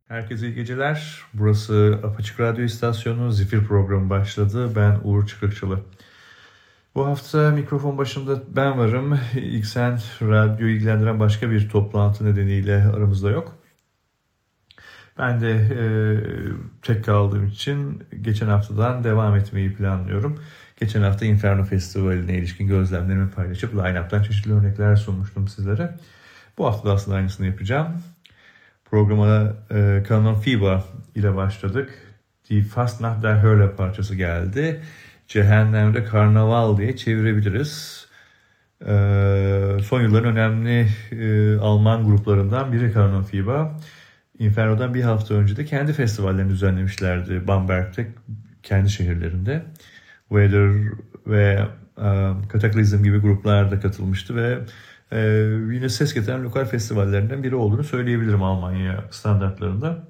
Herkese iyi geceler. Burası Apaçık Radyo İstasyonu. Zifir programı başladı. Ben Uğur Çıkıkçılı. Bu hafta mikrofon başında ben varım. İlksen radyoyu ilgilendiren başka bir toplantı nedeniyle aramızda yok. Ben de tek kaldığım için geçen haftadan devam etmeyi planlıyorum. Geçen hafta Inferno Festivali'ne ilişkin gözlemlerimi paylaşıp line-up'tan çeşitli örnekler sunmuştum sizlere. Bu hafta da aslında aynısını yapacağım. Programa Canon Fiba ile başladık. Die Fastnacht der Hölle parçası geldi. Cehennemde Karnaval diye çevirebiliriz. Son yılların önemli Alman gruplarından biri Canon Fiba. Inferno'dan bir hafta önce de kendi festivallerini düzenlemişlerdi Bamberg'te, kendi şehirlerinde. Weather ve Cataclysm gibi gruplar da katılmıştı ve yine ses getiren lokal festivallerinden biri olduğunu söyleyebilirim Almanya standartlarında.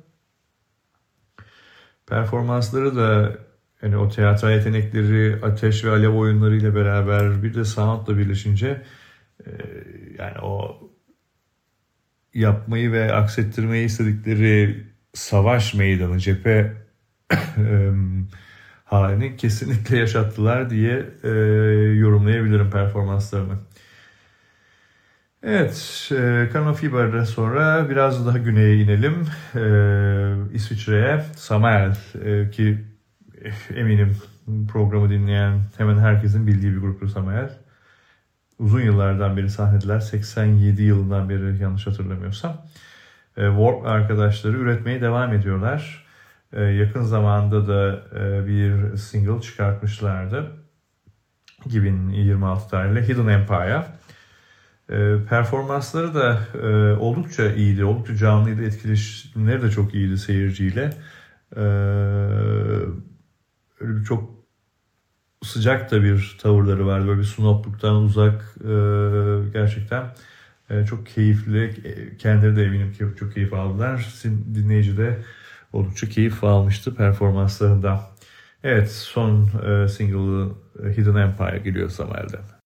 Performansları da yani o tiyatro yetenekleri, ateş ve alev oyunlarıyla beraber bir de soundla birleşince yani o yapmayı ve aksettirmeyi istedikleri savaş meydanı, cephe halini kesinlikle yaşattılar diye yorumlayabilirim performanslarını. Evet, Canon Fiber'den sonra biraz daha güneye inelim. İsviçre'ye Samael ki eminim programı dinleyen hemen herkesin bildiği bir gruptur Samael. Uzun yıllardan beri sahnediler. 87 yılından beri yanlış hatırlamıyorsam. Warp arkadaşları üretmeye devam ediyorlar. Yakın zamanda da bir single çıkartmışlardı. 2026 tarihli Hidden Empire. Performansları da oldukça iyiydi, oldukça canlıydı, etkileşimleri de çok iyiydi seyirciyle. Öyle bir çok sıcak da bir tavırları vardı, böyle bir snobluktan uzak, gerçekten çok keyifli. Kendileri de eminim ki çok keyif aldılar. Dinleyici de oldukça keyif almıştı performanslarından. Evet, son single'ı Hidden Empire geliyor Samuel'den.